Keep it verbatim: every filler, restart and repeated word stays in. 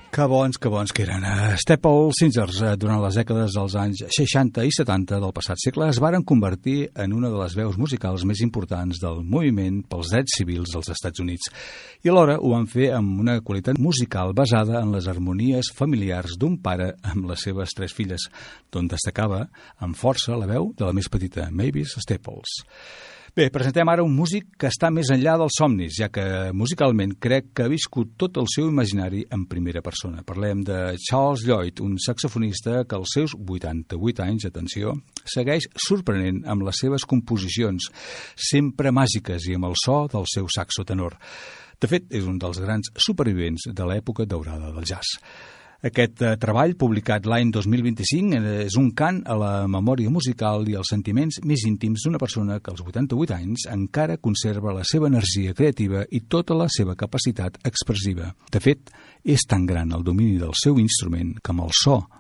Que bons, que bons que eren. Staple Singers, durant les dècades dels anys seixanta i setanta del passat segle, es varen convertir en una de les veus musicals més importants del moviment pels drets civils dels Estats Units. I alhora ho van fer amb una qualitat musical basada en les harmonies familiars d'un pare amb les seves tres filles, d'on destacava amb força la veu de la més petita, Mavis Staples. Bé, presentem ara un músic que està més enllà dels somnis, ja que musicalment crec que ha viscut tot el seu imaginari en primera persona. Parlem de Charles Lloyd, un saxofonista que als seus vuitanta-vuit anys, atenció, segueix sorprenent amb les seves composicions, sempre màgiques i amb el so del seu saxo tenor. De fet, és un dels grans supervivents de l'època daurada del jazz. Aquest eh, treball, publicat l'any dos mil vint-i-cinc, eh, és un cant a la memòria musical i als sentiments més íntims d'una persona que als vuitanta-vuit anys encara conserva la seva energia creativa i tota la seva capacitat expressiva. De fet, és tan gran el domini del seu instrument que amb el so